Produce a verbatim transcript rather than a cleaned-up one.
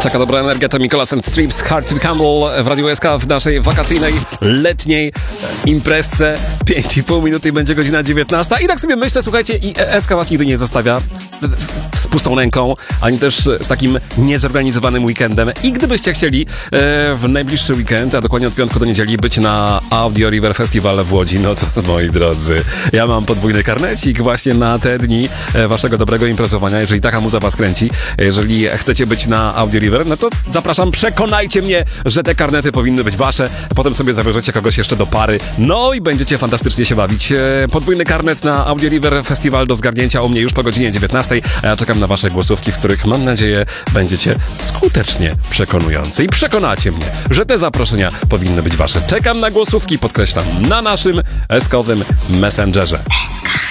Taka dobra energia to Mikolas and Streams, Hard to Handle w Radiu S K w naszej wakacyjnej, letniej imprezce. pięć i pół minuty i będzie godzina dziewiętnasta. I tak sobie myślę, słuchajcie, i S K was nigdy nie zostawia z pustą ręką, ani też z takim niezorganizowanym weekendem. I gdybyście chcieli e, w najbliższy weekend, a dokładnie od piątku do niedzieli, być na Audio River Festival w Łodzi, no to moi drodzy, ja mam podwójny karnecik właśnie na te dni e, waszego dobrego imprezowania. Jeżeli taka muza was kręci, jeżeli chcecie być na Audio River, no to zapraszam, przekonajcie mnie, że te karnety powinny być wasze. Potem sobie zabierzecie kogoś jeszcze do pary, no i będziecie fantastycznie się bawić. E, podwójny karnet na Audio River Festival do zgarnięcia u mnie już po godzinie dziewiętnastej, a ja czekam na wasze głosówki, w których mam nadzieję będziecie skutecznie przekonujący i przekonacie mnie, że te zaproszenia powinny być wasze. Czekam na głosówki, podkreślam, na naszym eskowym Messengerze.